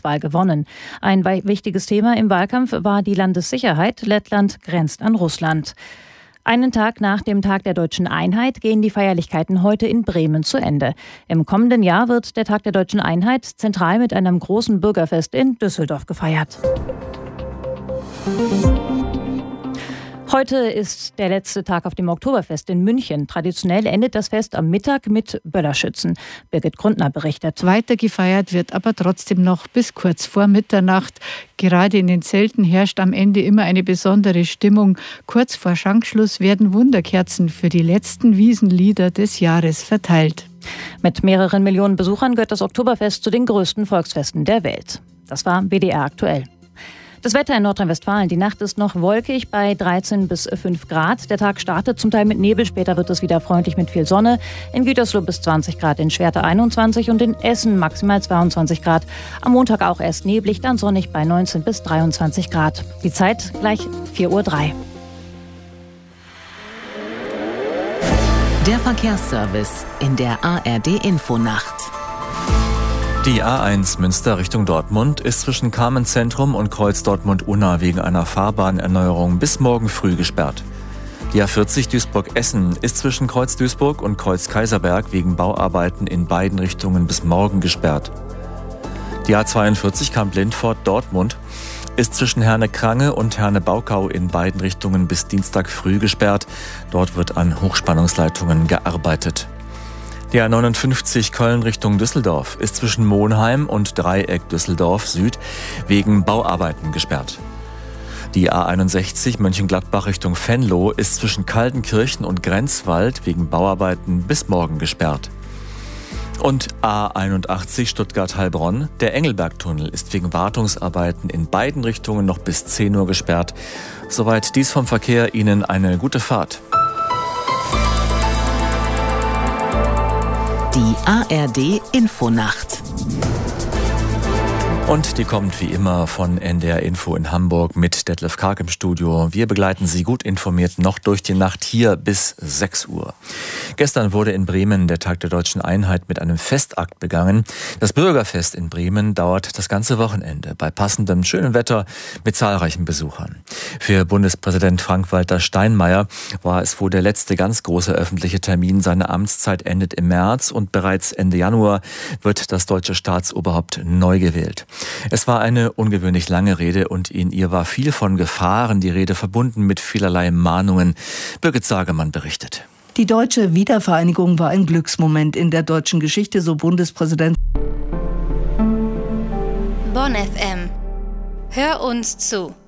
Bundestagswahl gewonnen. Ein wichtiges Thema im Wahlkampf war die Landessicherheit. Lettland grenzt an Russland. Einen Tag nach dem Tag der deutschen Einheit gehen die Feierlichkeiten heute in Bremen zu Ende. Im kommenden Jahr wird der Tag der deutschen Einheit zentral mit einem großen Bürgerfest in Düsseldorf gefeiert. Heute ist der letzte Tag auf dem Oktoberfest in München. Traditionell endet das Fest am Mittag mit Böllerschützen. Birgit Grundner berichtet. Weiter gefeiert wird aber trotzdem noch bis kurz vor Mitternacht. Gerade in den Zelten herrscht am Ende immer eine besondere Stimmung. Kurz vor Schankschluss werden Wunderkerzen für die letzten Wiesenlieder des Jahres verteilt. Mit mehreren Millionen Besuchern gehört das Oktoberfest zu den größten Volksfesten der Welt. Das war WDR aktuell. Das Wetter in Nordrhein-Westfalen. Die Nacht ist noch wolkig bei 13 bis 5 Grad. Der Tag startet zum Teil mit Nebel, später wird es wieder freundlich mit viel Sonne. In Gütersloh bis 20 Grad, in Schwerte 21 und in Essen maximal 22 Grad. Am Montag auch erst neblig, dann sonnig bei 19 bis 23 Grad. Die Zeit gleich 4:03 Uhr. Der Verkehrsservice in der ARD-Infonacht. Die A1 Münster Richtung Dortmund ist zwischen Carmenzentrum und Kreuz Dortmund-Unna wegen einer Fahrbahnerneuerung bis morgen früh gesperrt. Die A40 Duisburg-Essen ist zwischen Kreuz Duisburg und Kreuz Kaiserberg wegen Bauarbeiten in beiden Richtungen bis morgen gesperrt. Die A42 Kamp-Lindfort-Dortmund ist zwischen Herne-Krange und Herne-Baukau in beiden Richtungen bis Dienstag früh gesperrt. Dort wird an Hochspannungsleitungen gearbeitet. Die A59 Köln Richtung Düsseldorf ist zwischen Monheim und Dreieck Düsseldorf Süd wegen Bauarbeiten gesperrt. Die A61 Mönchengladbach Richtung Venlo ist zwischen Kaltenkirchen und Grenzwald wegen Bauarbeiten bis morgen gesperrt. Und A81 Stuttgart-Heilbronn, der Engelbergtunnel ist wegen Wartungsarbeiten in beiden Richtungen noch bis 10 Uhr gesperrt. Soweit dies vom Verkehr, Ihnen eine gute Fahrt. Die ARD-Infonacht. Und die kommt wie immer von NDR Info in Hamburg mit Detlef Karg im Studio. Wir begleiten Sie gut informiert noch durch die Nacht hier bis 6 Uhr. Gestern wurde in Bremen der Tag der deutschen Einheit mit einem Festakt begangen. Das Bürgerfest in Bremen dauert das ganze Wochenende bei passendem schönem Wetter mit zahlreichen Besuchern. Für Bundespräsident Frank-Walter Steinmeier war es wohl der letzte ganz große öffentliche Termin. Seine Amtszeit endet im März und bereits Ende Januar wird das deutsche Staatsoberhaupt neu gewählt. Es war eine ungewöhnlich lange Rede und in ihr war viel von Gefahren die Rede verbunden mit vielerlei Mahnungen. Birgit Sagemann berichtet. Die deutsche Wiedervereinigung war ein Glücksmoment in der deutschen Geschichte, so Bundespräsident. Bonn FM. Hör uns zu.